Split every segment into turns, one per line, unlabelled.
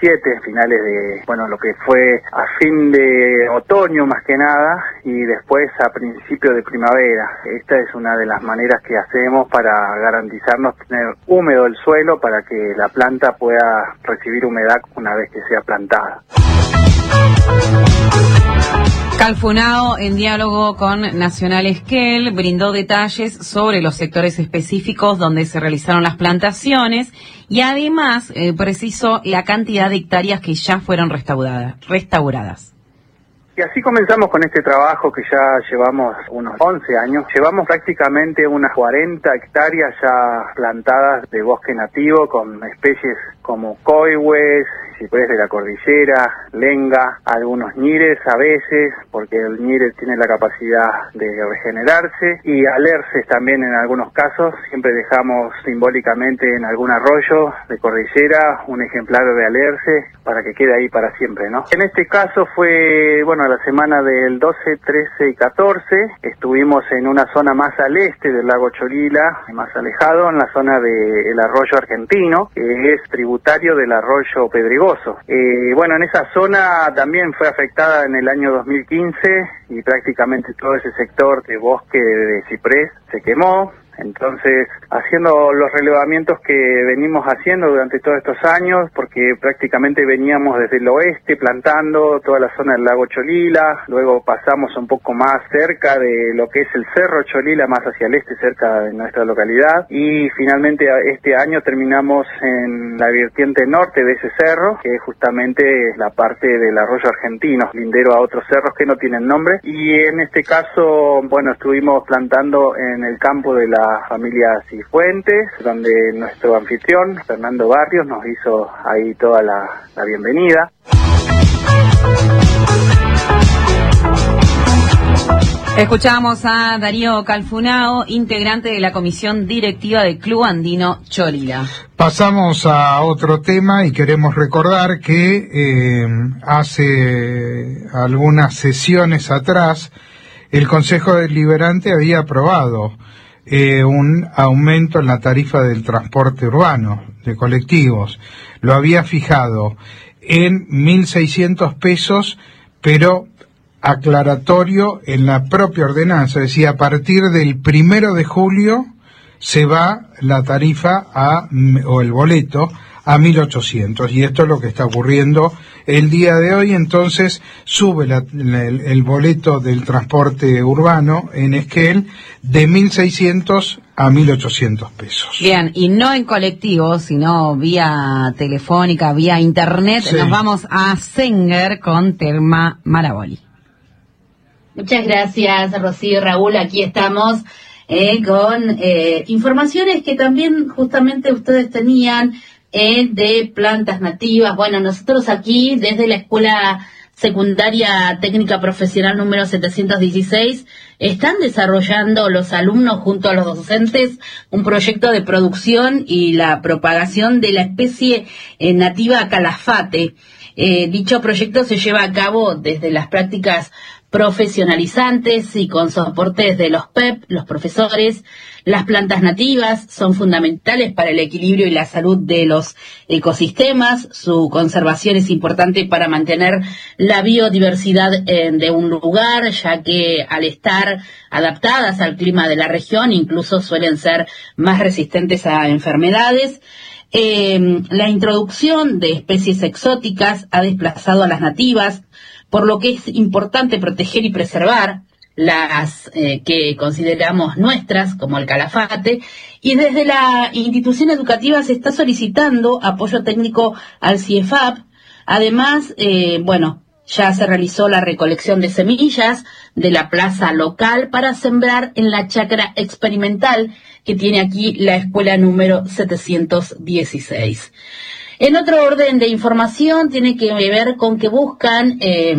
2017, finales de, lo que fue a fin de otoño más que nada, y después a principio de primavera. Esta es una de las maneras que hacemos para garantizarnos tener húmedo el suelo para que la planta pueda recibir humedad una vez que sea plantada.
Calfunao, en diálogo con Nacional Esquel, brindó detalles sobre los sectores específicos donde se realizaron las plantaciones y además precisó la cantidad de hectáreas que ya fueron restauradas.
Y así comenzamos con este trabajo que ya llevamos unos 11 años. Llevamos prácticamente unas 40 hectáreas ya plantadas de bosque nativo con especies como coihues, ciprés de la cordillera, lenga, algunos ñires a veces, porque el ñire tiene la capacidad de regenerarse, y alerces también en algunos casos. Siempre dejamos simbólicamente en algún arroyo de cordillera un ejemplar de alerce para que quede ahí para siempre, ¿no? En este caso fue, la semana del 12, 13 y 14, estuvimos en una zona más al este del lago Cholila, más alejado, en la zona del arroyo argentino, que es tributario del arroyo Pedregoso. En esa zona también fue afectada en el año 2015 y prácticamente todo ese sector de bosque de ciprés se quemó. Entonces, haciendo los relevamientos que venimos haciendo durante todos estos años, porque prácticamente veníamos desde el oeste plantando toda la zona del lago Cholila, luego pasamos un poco más cerca de lo que es el cerro Cholila, más hacia el este, cerca de nuestra localidad, y finalmente este año terminamos en la vertiente norte de ese cerro, que es justamente la parte del arroyo argentino, lindero a otros cerros que no tienen nombre, y en este caso, estuvimos plantando en el campo de la familia Cifuentes, donde nuestro anfitrión, Fernando Barrios, nos hizo ahí toda la bienvenida.
Escuchamos a Darío Calfunao, integrante de la comisión directiva del Club Andino Cholila.
Pasamos a otro tema y queremos recordar que hace algunas sesiones atrás el Consejo Deliberante había aprobado un aumento en la tarifa del transporte urbano de colectivos. Lo había fijado en 1.600 pesos, pero aclaratorio en la propia ordenanza. Decía, a partir del 1 de julio se va la tarifa o el boleto a 1.800, y esto es lo que está ocurriendo el día de hoy. Entonces sube el boleto del transporte urbano en Esquel de 1.600 a 1.800 pesos.
Bien, y no en colectivo, sino vía telefónica, vía internet. Sí. Nos vamos a Senger con Telma Maraboli.
Muchas gracias, Rocío y Raúl. Aquí estamos con informaciones que también justamente ustedes tenían de plantas nativas. Bueno, nosotros aquí desde la Escuela Secundaria Técnica Profesional número 716 están desarrollando los alumnos junto a los docentes un proyecto de producción y la propagación de la especie nativa calafate. Dicho proyecto se lleva a cabo desde las prácticas profesionalizantes y con soportes de los PEP, los profesores. Las plantas nativas son fundamentales para el equilibrio y la salud de los ecosistemas. Su conservación es importante para mantener la biodiversidad de un lugar, ya que al estar adaptadas al clima de la región, incluso suelen ser más resistentes a enfermedades. La introducción de especies exóticas ha desplazado a las nativas, por lo que es importante proteger y preservar las que consideramos nuestras, como el calafate, y desde la institución educativa se está solicitando apoyo técnico al CIEFAP. Además, ya se realizó la recolección de semillas de la plaza local para sembrar en la chacra experimental que tiene aquí la escuela número 716. En otro orden de información, tiene que ver con que buscan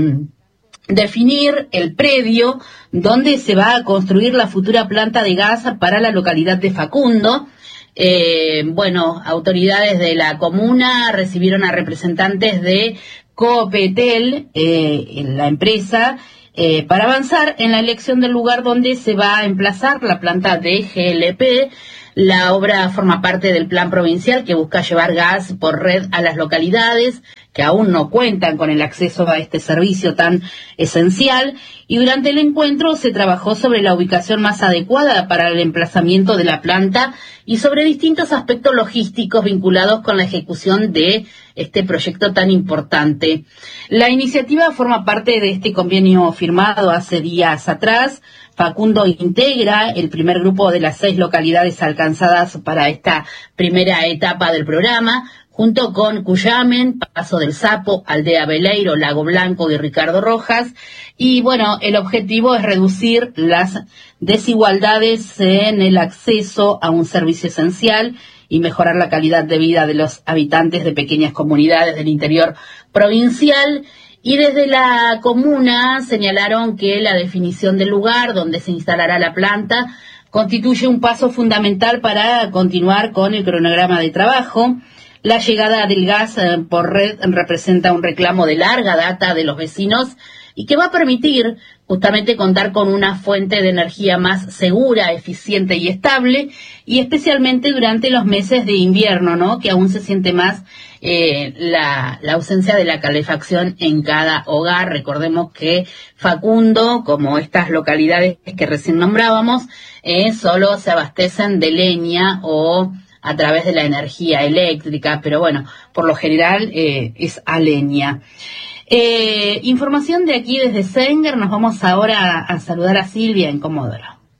definir el predio donde se va a construir la futura planta de gas para la localidad de Facundo. Autoridades de la comuna recibieron a representantes de Copetel, en la empresa, para avanzar en la elección del lugar donde se va a emplazar la planta de GLP. La obra forma parte del plan provincial que busca llevar gas por red a las localidades que aún no cuentan con el acceso a este servicio tan esencial, y durante el encuentro se trabajó sobre la ubicación más adecuada para el emplazamiento de la planta y sobre distintos aspectos logísticos vinculados con la ejecución de este proyecto tan importante. La iniciativa forma parte de este convenio firmado hace días atrás. Facundo integra el primer grupo de las 6 localidades alcanzadas para esta primera etapa del programa, junto con Cuyamen, Paso del Sapo, Aldea Beleiro, Lago Blanco y Ricardo Rojas. Y bueno, el objetivo es reducir las desigualdades en el acceso a un servicio esencial y mejorar la calidad de vida de los habitantes de pequeñas comunidades del interior provincial. Y desde la comuna señalaron que la definición del lugar donde se instalará la planta constituye un paso fundamental para continuar con el cronograma de trabajo. La llegada del gas por red representa un reclamo de larga data de los vecinos y que va a permitir justamente contar con una fuente de energía más segura, eficiente y estable, y especialmente durante los meses de invierno, ¿no? Que aún se siente más la ausencia de la calefacción en cada hogar. Recordemos que Facundo, como estas localidades que recién nombrábamos, solo se abastecen de leña o a través de la energía eléctrica, pero bueno, por lo general es a leña. Información de aquí desde Sengar. Nos vamos ahora a saludar a Silvia en Comodoro.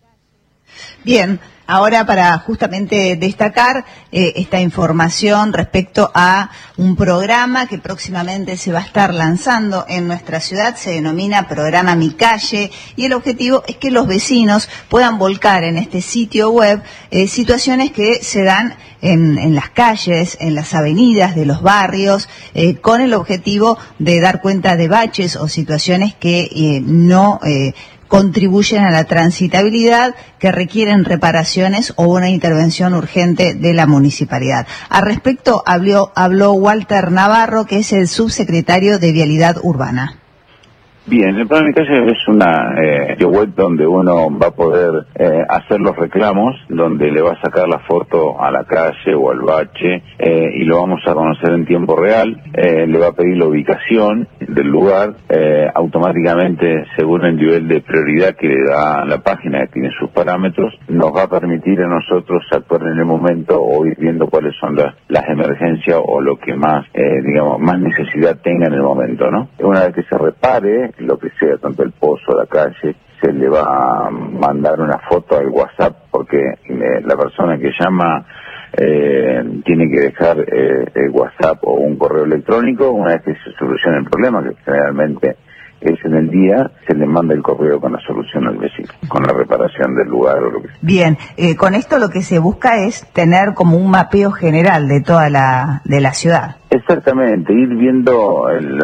Bien, ahora para justamente destacar esta información respecto a un programa que próximamente se va a estar lanzando en nuestra ciudad, se denomina Programa Mi Calle, y el objetivo es que los vecinos puedan volcar en este sitio web situaciones que se dan en las calles, en las avenidas de los barrios, con el objetivo de dar cuenta de baches o situaciones que no contribuyen a la transitabilidad, que requieren reparaciones o una intervención urgente de la municipalidad. Al respecto habló Walter Navarro, que es el subsecretario de Vialidad Urbana.
Bien, el programa Mi Calle es una web donde uno va a poder hacer los reclamos, donde le va a sacar la foto a la calle o al bache y lo vamos a conocer en tiempo real. Le va a pedir la ubicación del lugar, automáticamente según el nivel de prioridad que le da la página, que tiene sus parámetros, nos va a permitir a nosotros actuar en el momento o ir viendo cuáles son las emergencias o lo que más, más necesidad tenga en el momento, ¿no? Una vez que se repare lo que sea, tanto el pozo, la calle, se le va a mandar una foto al WhatsApp, porque la persona que llama tiene que dejar el WhatsApp o un correo electrónico. Una vez que se solucione el problema, que generalmente es en el día, se le manda el correo con la solución al vecino, con la reparación del lugar o lo que sea.
Bien, con esto lo que se busca es tener como un mapeo general de toda la ciudad.
Exactamente, ir viendo el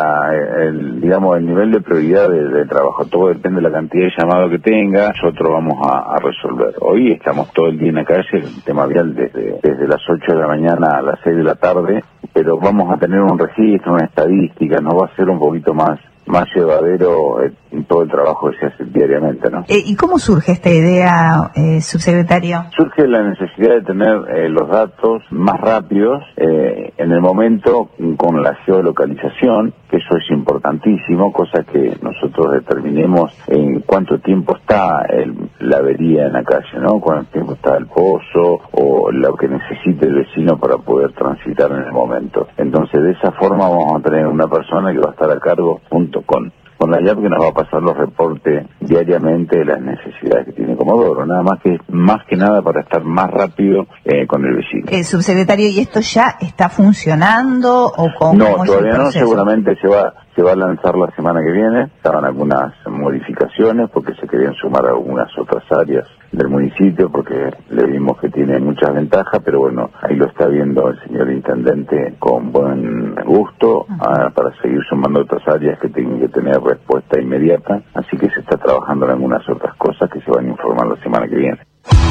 nivel de prioridad de trabajo. Todo depende de la cantidad de llamados que tenga, nosotros vamos a resolver. Hoy estamos todo el día en la calle, el tema vial desde las 8 de la mañana a las 6 de la tarde, pero vamos a tener un registro, una estadística, nos va a ser un poquito más llevadero todo el trabajo que se hace diariamente, ¿no?
¿Y cómo surge esta idea, subsecretario?
Surge la necesidad de tener los datos más rápidos en el momento con la geolocalización, que eso es importantísimo, cosa que nosotros determinemos en cuánto tiempo está la avería en la calle, ¿no? Cuánto tiempo está el pozo o lo que necesite el vecino para poder transitar en el momento. Entonces, de esa forma vamos a tener una persona que va a estar a cargo junto con la IAP, que nos va a pasar los reportes diariamente de las necesidades que tiene Comodoro, más que nada para estar más rápido con el vecino.
Subsecretario, ¿y esto ya está funcionando o cómo?
No, todavía no, seguramente se va a lanzar la semana que viene. Estaban algunas modificaciones porque se querían sumar algunas otras áreas del municipio, porque le vimos que tiene muchas ventajas, pero bueno, ahí lo está viendo el señor intendente con buen gusto para seguir sumando otras áreas que tienen que tener respuesta inmediata, así que se está trabajando en algunas otras cosas que se van a informar la semana que viene.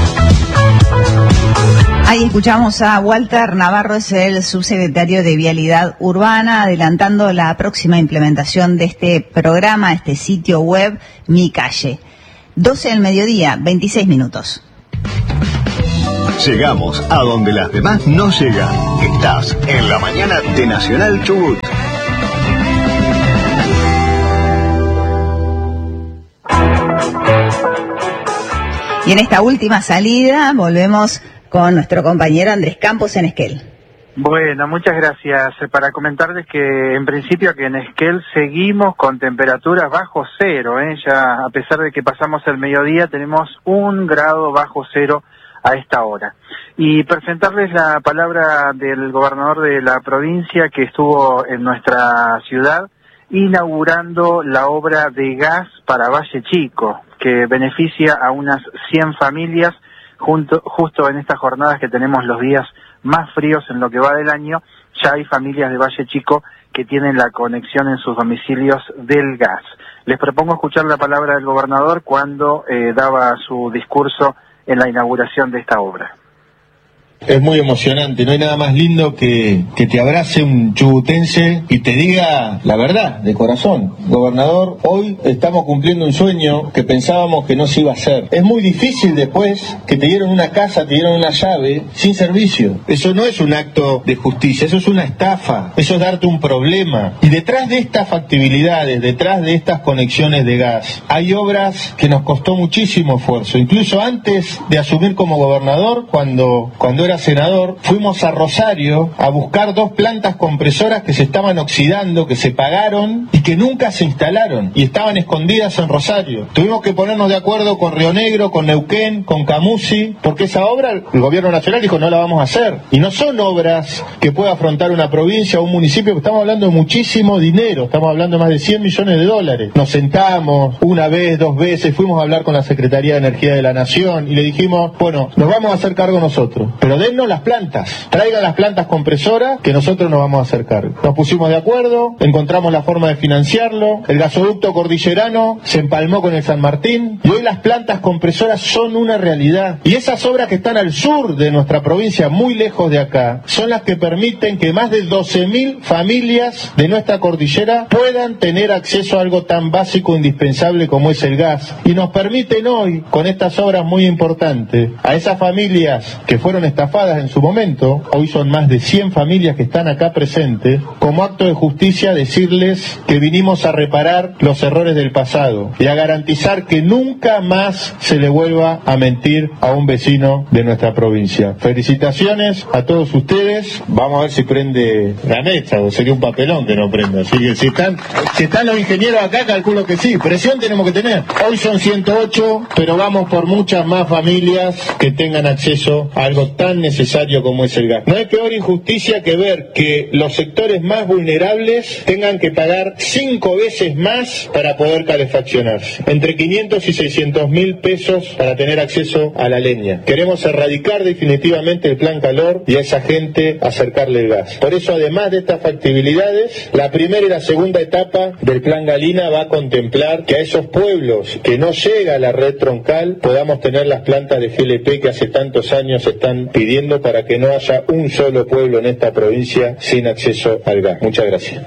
Ahí escuchamos a Walter Navarro, es el subsecretario de Vialidad Urbana, adelantando la próxima implementación de este programa, este sitio web Mi Calle. 12 del mediodía, 26 minutos.
Llegamos a donde las demás no llegan. Estás en la mañana de Nacional Chubut.
Y en esta última salida volvemos con nuestro compañero Andrés Campos en Esquel.
Bueno, muchas gracias. Para comentarles que en principio que en Esquel seguimos con temperaturas bajo cero, ya a pesar de que pasamos el mediodía tenemos 1 grado bajo cero a esta hora. Y presentarles la palabra del gobernador de la provincia que estuvo en nuestra ciudad inaugurando la obra de gas para Valle Chico, que beneficia a unas 100 familias justo en estas jornadas que tenemos los días más fríos en lo que va del año. Ya hay familias de Valle Chico que tienen la conexión en sus domicilios del gas. Les propongo escuchar la palabra del gobernador cuando daba su discurso en la inauguración de esta obra.
Es muy emocionante, no hay nada más lindo que te abrace un chubutense y te diga la verdad, de corazón. Gobernador, hoy estamos cumpliendo un sueño que pensábamos que no se iba a hacer. Es muy difícil después que te dieron una casa, te dieron una llave, sin servicio. Eso no es un acto de justicia, eso es una estafa, eso es darte un problema. Y detrás de estas factibilidades, detrás de estas conexiones de gas, hay obras que nos costó muchísimo esfuerzo. Incluso antes de asumir como gobernador, cuando era senador, fuimos a Rosario a buscar 2 plantas compresoras que se estaban oxidando, que se pagaron y que nunca se instalaron y estaban escondidas en Rosario. Tuvimos que ponernos de acuerdo con Río Negro, con Neuquén, con Camusi, porque esa obra el gobierno nacional dijo no la vamos a hacer. Y no son obras que pueda afrontar una provincia o un municipio, que estamos hablando de muchísimo dinero, estamos hablando de más de 100 millones de dólares. Nos sentamos 1 vez, 2 veces, fuimos a hablar con la Secretaría de Energía de la Nación y le dijimos, bueno, nos vamos a hacer cargo nosotros, pero dennos las plantas, traigan las plantas compresoras que nosotros nos vamos a hacer cargo. Nos pusimos de acuerdo, encontramos la forma de financiarlo, el gasoducto cordillerano se empalmó con el San Martín y hoy las plantas compresoras son una realidad. Y esas obras que están al sur de nuestra provincia, muy lejos de acá, son las que permiten que más de 12.000 familias de nuestra cordillera puedan tener acceso a algo tan básico e indispensable como es el gas. Y nos permiten hoy, con estas obras muy importantes, a esas familias que fueron estafadas en su momento, hoy son más de 100 familias que están acá presentes, como acto de justicia decirles que vinimos a reparar los errores del pasado y a garantizar que nunca más se le vuelva a mentir a un vecino de nuestra provincia. Felicitaciones a todos ustedes. Vamos a ver si prende la mecha, o sería un papelón que no prenda. Así que si están los ingenieros acá, calculo que sí. Presión tenemos que tener. Hoy son 108, pero vamos por muchas más familias que tengan acceso a algo tan necesario como es el gas. No hay peor injusticia que ver que los sectores más vulnerables tengan que pagar 5 veces más para poder calefaccionarse. Entre 500 y 600.000 pesos para tener acceso a la leña. Queremos erradicar definitivamente el plan calor y a esa gente acercarle el gas. Por eso, además de estas factibilidades, la primera y la segunda etapa del plan Galina va a contemplar que a esos pueblos que no llega a la red troncal podamos tener las plantas de GLP que hace tantos años están pidiendo para que no haya un solo pueblo en esta provincia sin acceso al gas. Muchas gracias.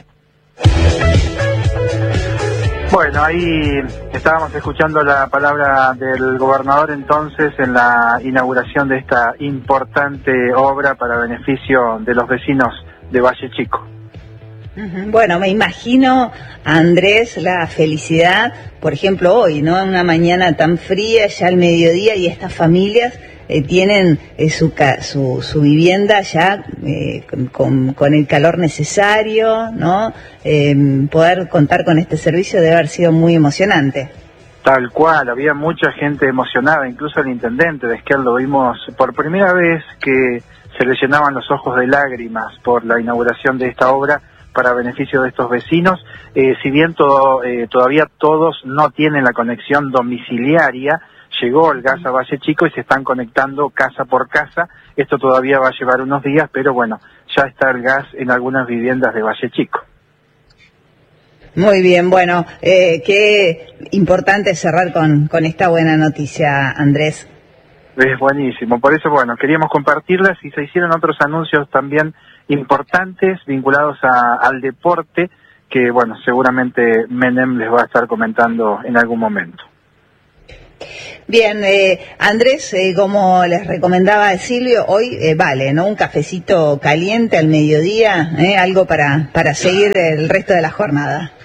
Bueno, ahí estábamos escuchando la palabra del gobernador entonces en la inauguración de esta importante obra para beneficio de los vecinos de Valle Chico.
Bueno, me imagino, Andrés, la felicidad, por ejemplo, hoy, ¿no? Una mañana tan fría, ya al mediodía, y estas familias tienen su vivienda ya con el calor necesario, ¿no? Poder contar con este servicio debe haber sido muy emocionante.
Tal cual, había mucha gente emocionada, incluso el intendente de Esquel lo vimos por primera vez que se le llenaban los ojos de lágrimas por la inauguración de esta obra para beneficio de estos vecinos. Si bien todavía todos no tienen la conexión domiciliaria, llegó el gas a Valle Chico y se están conectando casa por casa. Esto todavía va a llevar unos días, pero bueno, ya está el gas en algunas viviendas de Valle Chico.
Muy bien, bueno, qué importante cerrar con esta buena noticia, Andrés.
Es buenísimo, por eso, bueno, queríamos compartirlas y se hicieron otros anuncios también importantes vinculados al deporte que, bueno, seguramente Menem les va a estar comentando en algún momento.
Bien, Andrés, como les recomendaba Silvio, hoy vale, ¿no? Un cafecito caliente al mediodía, algo para seguir el resto de la jornada.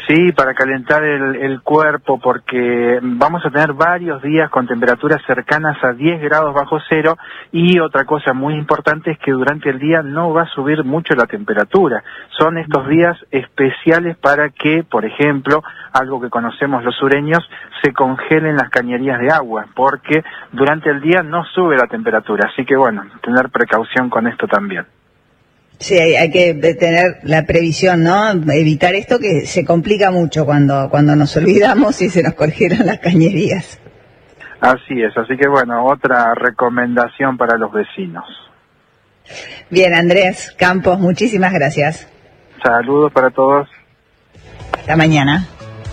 Sí, para calentar el cuerpo, porque vamos a tener varios días con temperaturas cercanas a 10 grados bajo cero, y otra cosa muy importante es que durante el día no va a subir mucho la temperatura. Son estos días especiales para que, por ejemplo, algo que conocemos los sureños, se congelen las cañerías de agua, porque durante el día no sube la temperatura, así que bueno, tener precaución con esto también.
Sí, hay que tener la previsión, ¿no? Evitar esto que se complica mucho cuando nos olvidamos y se nos congelan las cañerías.
Así es, así que bueno, otra recomendación para los vecinos.
Bien, Andrés Campos, muchísimas gracias.
Saludos para todos.
Hasta mañana.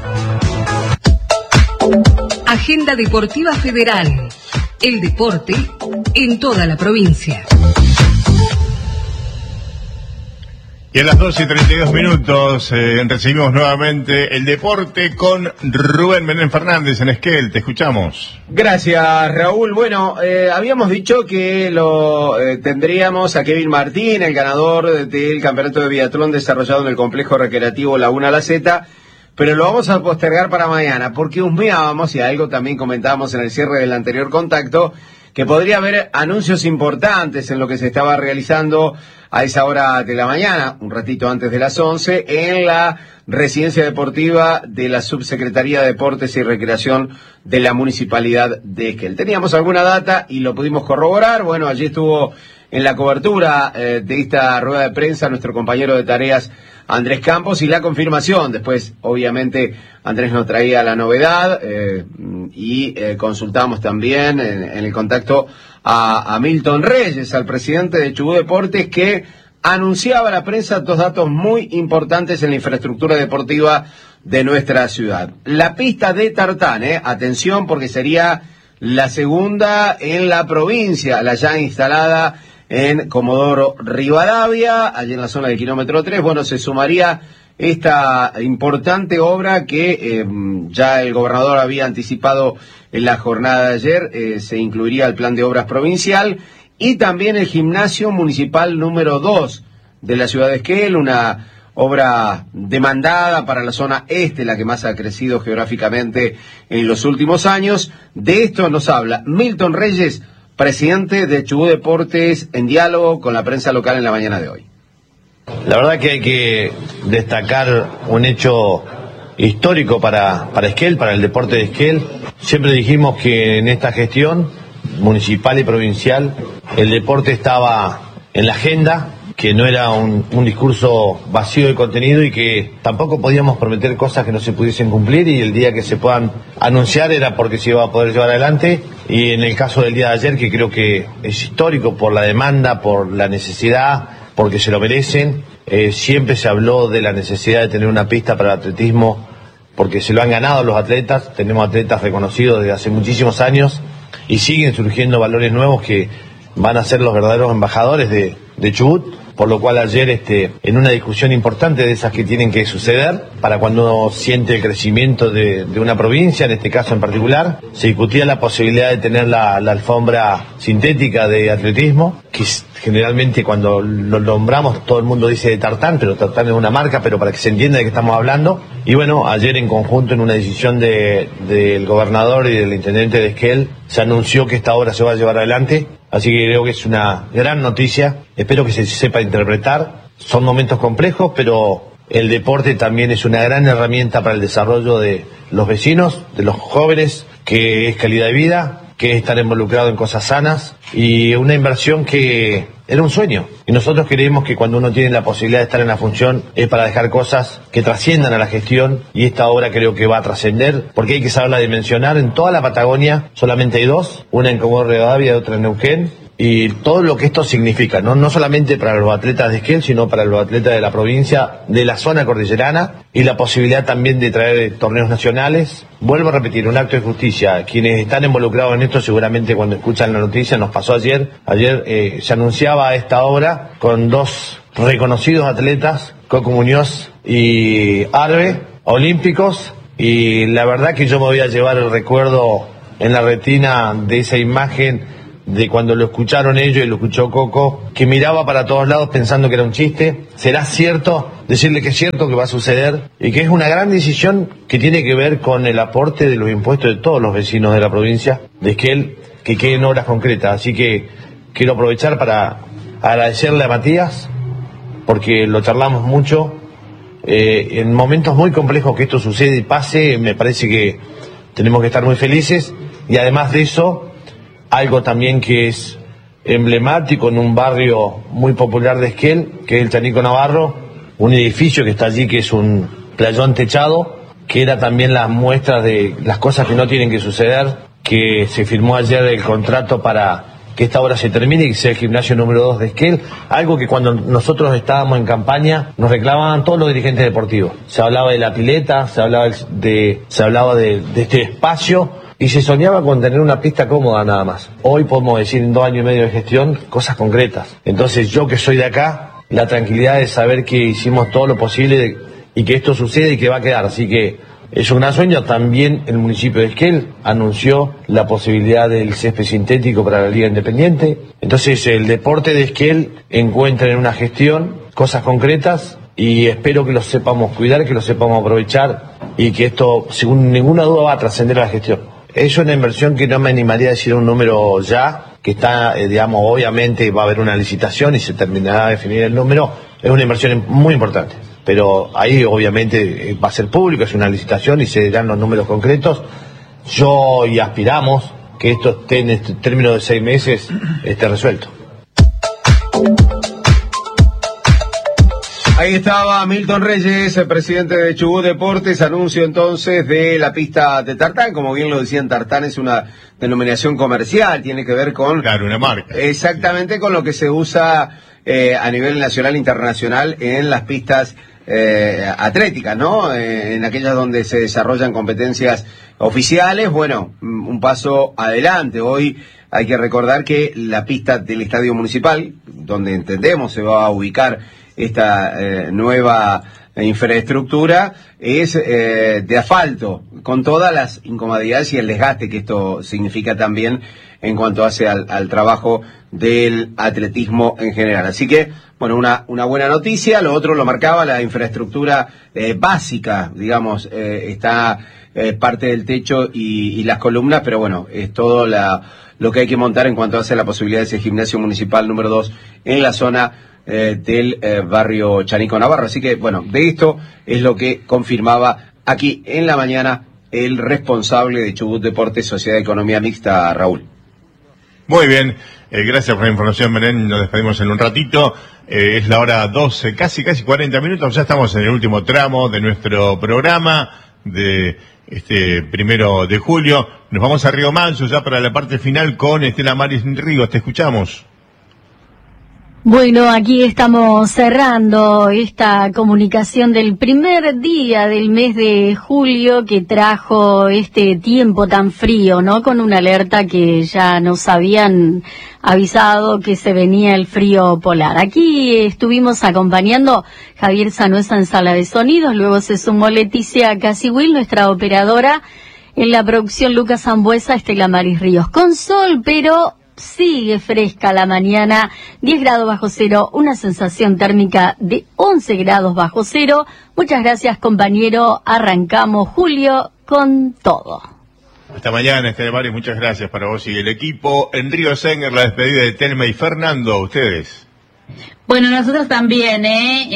Agenda Deportiva Federal. El deporte en toda la provincia.
Y a las 12:32 recibimos nuevamente el deporte con Rubén Menem Fernández en Esquel. Te escuchamos.
Gracias, Raúl. Bueno, habíamos dicho que lo tendríamos a Kevin Martín, el ganador del campeonato de biatlón desarrollado en el complejo recreativo Laguna La Zeta, pero lo vamos a postergar para mañana, porque husmeábamos, y algo también comentábamos en el cierre del anterior contacto, que podría haber anuncios importantes en lo que se estaba realizando a esa hora de la mañana, un ratito antes de las 11, en la residencia deportiva de la Subsecretaría de Deportes y Recreación de la Municipalidad de Esquel. Teníamos alguna data y lo pudimos corroborar. Bueno, allí estuvo en la cobertura de esta rueda de prensa nuestro compañero de tareas Andrés Campos, y la confirmación. Después, obviamente, Andrés nos traía la novedad y consultamos también en el contacto a Milton Reyes, al presidente de Chubut Deportes, que anunciaba a la prensa dos datos muy importantes en la infraestructura deportiva de nuestra ciudad. La pista de tartán, atención, porque sería la segunda en la provincia, la ya instalada en Comodoro Rivadavia, allí en la zona del kilómetro 3. Bueno, se sumaría esta importante obra que ya el gobernador había anticipado en la jornada de ayer. Se incluiría el plan de obras provincial, y también el gimnasio municipal número 2 de la ciudad de Esquel, una obra demandada para la zona este, la que más ha crecido geográficamente en los últimos años. De esto nos habla Milton Reyes, presidente de Chubut Deportes, en diálogo con la prensa local en la mañana de hoy.
La verdad que hay que destacar un hecho histórico para Esquel, para el deporte de Esquel. Siempre dijimos que en esta gestión municipal y provincial el deporte estaba en la agenda, que no era un discurso vacío de contenido, y que tampoco podíamos prometer cosas que no se pudiesen cumplir, y el día que se puedan anunciar era porque se iba a poder llevar adelante. Y en el caso del día de ayer, que creo que es histórico por la demanda, por la necesidad, porque se lo merecen, siempre se habló de la necesidad de tener una pista para el atletismo, porque se lo han ganado los atletas. Tenemos atletas reconocidos desde hace muchísimos años y siguen surgiendo valores nuevos que van a ser los verdaderos embajadores de Chubut. Por lo cual ayer, en una discusión importante de esas que tienen que suceder para cuando uno siente el crecimiento de una provincia, en este caso en particular, se discutía la posibilidad de tener la alfombra sintética de atletismo, que generalmente cuando lo nombramos todo el mundo dice de tartán, pero tartán es una marca, pero para que se entienda de qué estamos hablando. Y bueno, ayer en conjunto, en una decisión del gobernador y del intendente de Esquel, se anunció que esta obra se va a llevar adelante. Así que creo que es una gran noticia. Espero que se sepa interpretar. Son momentos complejos, pero el deporte también es una gran herramienta para el desarrollo de los vecinos, de los jóvenes, que es calidad de vida, que es estar involucrado en cosas sanas, y una inversión que era un sueño. Y nosotros creemos que cuando uno tiene la posibilidad de estar en la función es para dejar cosas que trasciendan a la gestión, y esta obra creo que va a trascender, porque hay que saberla dimensionar. En toda la Patagonia solamente hay dos, una en Comodoro Rivadavia y otra en Neuquén. Y todo lo que esto significa, no solamente para los atletas de Esquel, sino para los atletas de la provincia, de la zona cordillerana, y la posibilidad también de traer torneos nacionales. Vuelvo a repetir, un acto de justicia. Quienes están involucrados en esto seguramente cuando escuchan la noticia, nos pasó ayer. Ayer se anunciaba esta obra con dos reconocidos atletas, Coco Muñoz y Arbe, olímpicos, y la verdad que yo me voy a llevar el recuerdo en la retina de esa imagen de cuando lo escucharon ellos y lo escuchó Coco, que miraba para todos lados pensando que era un chiste. ¿Será cierto? Decirle que es cierto que va a suceder y que es una gran decisión que tiene que ver con el aporte de los impuestos de todos los vecinos de la provincia de Esquel, que queden obras concretas. Así que quiero aprovechar para agradecerle a Matías, porque lo charlamos mucho. En momentos muy complejos que esto sucede y pase, me parece que tenemos que estar muy felices. Y además de eso, algo también que es emblemático en un barrio muy popular de Esquel, que es el Chanico Navarro, un edificio que está allí, que es un playón techado, que era también las muestras de las cosas que no tienen que suceder, que se firmó ayer el contrato para que esta obra se termine y que sea el gimnasio número 2 de Esquel, algo que cuando nosotros estábamos en campaña nos reclamaban todos los dirigentes deportivos. Se hablaba de la pileta, se hablaba de este espacio, y se soñaba con tener una pista cómoda nada más. Hoy podemos decir, en 2 años y medio de gestión, cosas concretas. Entonces yo, que soy de acá, la tranquilidad de saber que hicimos todo lo posible y que esto sucede y que va a quedar. Así que es un gran sueño. También el municipio de Esquel anunció la posibilidad del césped sintético para la Liga Independiente. Entonces el deporte de Esquel encuentra en una gestión cosas concretas, y espero que lo sepamos cuidar, que lo sepamos aprovechar, y que esto, sin ninguna duda, va a trascender a la gestión. Es una inversión que no me animaría a decir un número ya, que está, digamos, obviamente va a haber una licitación y se terminará de definir el número. Es una inversión muy importante, pero ahí obviamente va a ser público, es una licitación y se darán los números concretos. Yo y aspiramos que esto esté en este término de 6 meses esté resuelto.
Ahí estaba Milton Reyes, el presidente de Chubut Deportes, anuncio entonces de la pista de tartán. Como bien lo decían, tartán es una denominación comercial, tiene que ver con...
Claro, una marca.
Exactamente, con lo que se usa a nivel nacional e internacional en las pistas atléticas, ¿no? En aquellas donde se desarrollan competencias oficiales. Bueno, un paso adelante. Hoy hay que recordar que la pista del Estadio Municipal, donde entendemos se va a ubicar esta nueva infraestructura, es de asfalto, con todas las incomodidades y el desgaste que esto significa también en cuanto hace al trabajo del atletismo en general. Así que, bueno, una buena noticia. Lo otro lo marcaba la infraestructura básica, digamos, está parte del techo y las columnas, pero bueno, es todo lo que hay que montar en cuanto hace la posibilidad de ese gimnasio municipal número 2 en la zona del barrio Chanico Navarro. Así que, bueno, de esto es lo que confirmaba aquí en la mañana el responsable de Chubut Deportes, Sociedad de Economía Mixta, Raúl.
Muy bien, gracias por la información, Belén. Nos despedimos en un ratito. Es la hora 12, casi 40 minutos. Ya estamos en el último tramo de nuestro programa de este 1 de julio. Nos vamos a Río Manso ya para la parte final con Estela Maris Ríos. Te escuchamos.
Bueno, aquí estamos cerrando esta comunicación del primer día del mes de julio, que trajo este tiempo tan frío, ¿no? Con una alerta que ya nos habían avisado que se venía el frío polar. Aquí estuvimos acompañando Javier Sanuesa en sala de sonidos, luego se sumó Leticia Casihuil, nuestra operadora, en la producción Lucas Zambuesa, Estela Maris Ríos. Con sol, pero sigue fresca la mañana, 10 grados bajo cero, una sensación térmica de 11 grados bajo cero. Muchas gracias, compañero. Arrancamos julio con todo.
Hasta mañana, Estela Maris, muchas gracias para vos y el equipo. En Río Senger, la despedida de Telma y Fernando, ustedes.
Bueno, nosotros también,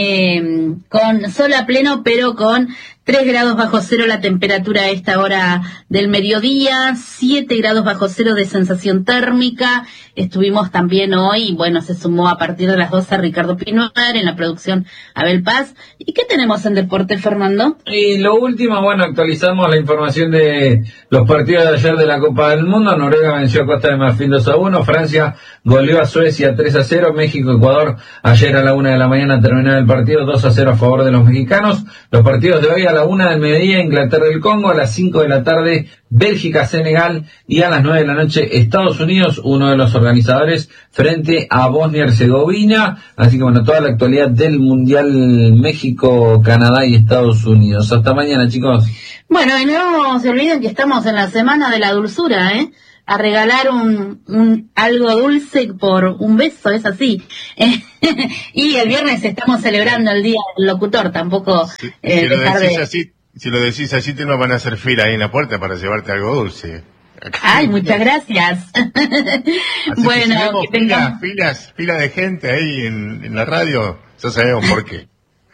con sol a pleno, pero con 3 grados bajo cero la temperatura a esta hora del mediodía, 7 grados bajo cero de sensación térmica. Estuvimos también hoy, bueno, se sumó a partir de las 12 Ricardo Pinuar, en la producción Abel Paz. ¿Y qué tenemos en deporte, Fernando?
Y lo último, bueno, actualizamos la información de los partidos de ayer de la Copa del Mundo. Noruega venció a Costa de Marfil 2-1, Francia goleó a Suecia 3-0, México, Ecuador, ayer a la 1 de la mañana terminó el partido 2-0 a favor de los mexicanos. Los partidos de hoy a la 1 del mediodía, Inglaterra y el Congo, a las 5 de la tarde, Bélgica, Senegal, y a las 9 de la noche, Estados Unidos, uno de los organizadores, frente a Bosnia y Herzegovina. Así que bueno, toda la actualidad del Mundial, México, Canadá y Estados Unidos. Hasta mañana, chicos.
Bueno, y no se olviden que estamos en la Semana de la Dulzura, a regalar algo dulce por un beso, es así. Y el viernes estamos celebrando el Día del Locutor, tampoco
si lo decís así, te nos van a hacer fila ahí en la puerta para llevarte algo dulce.
Ay, muchas gracias.
Bueno, que tengamos fila de gente ahí en la radio, ya sabemos por qué.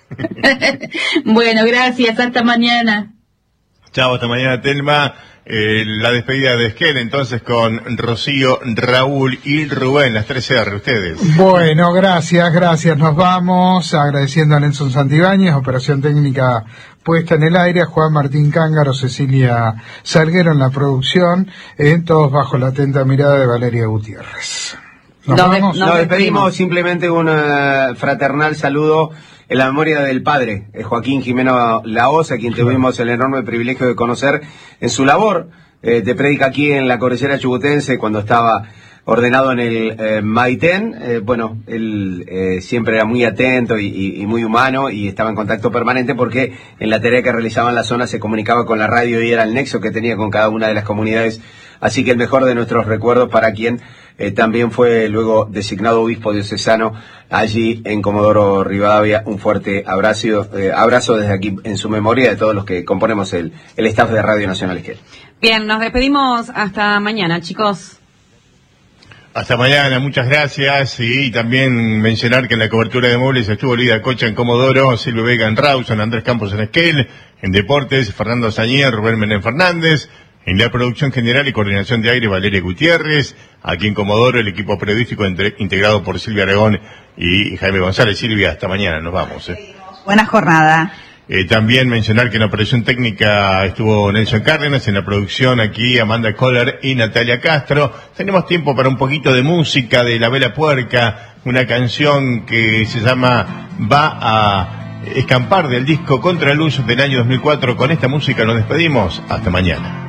Bueno, gracias, hasta mañana.
Chao, hasta mañana, Telma. La despedida de Esquel, entonces, con Rocío, Raúl y Rubén, las 3R, ustedes.
Bueno, gracias. Nos vamos agradeciendo a Nelson Santibáñez, operación técnica puesta en el aire, a Juan Martín Cángaro, Cecilia Salguero en la producción, todos bajo la atenta mirada de Valeria Gutiérrez.
Nos despedimos, simplemente un fraternal saludo en la memoria del padre, Joaquín Jimeno Lahoz, a quien tuvimos el enorme privilegio de conocer en su labor de prédica aquí en la Cordillera Chubutense, cuando estaba ordenado en el Maitén. Bueno, él siempre era muy atento y muy humano, y estaba en contacto permanente porque en la tarea que realizaba en la zona se comunicaba con la radio y era el nexo que tenía con cada una de las comunidades. Así que el mejor de nuestros recuerdos para quien también fue luego designado obispo diocesano allí en Comodoro Rivadavia. Un fuerte abrazo desde aquí en su memoria de todos los que componemos el staff de Radio Nacional Esquel.
Bien, nos despedimos hasta mañana, chicos.
Hasta mañana, muchas gracias. Y también mencionar que en la cobertura de móviles estuvo Lidia Cocha en Comodoro, Silvio Vega en Rawson, Andrés Campos en Esquel, en Deportes, Fernando Sañer, Rubén Menem Fernández, en la producción general y coordinación de aire, Valeria Gutiérrez, aquí en Comodoro el equipo periodístico integrado por Silvia Aragón y Jaime González. Silvia, hasta mañana, nos vamos.
Buena jornada.
También mencionar que en la operación técnica estuvo Nelson Cárdenas, en la producción aquí Amanda Kohler y Natalia Castro. Tenemos tiempo para un poquito de música de La Vela Puerca, una canción que se llama Va a escampar del disco Contraluz del año 2004. Con esta música nos despedimos. Hasta mañana.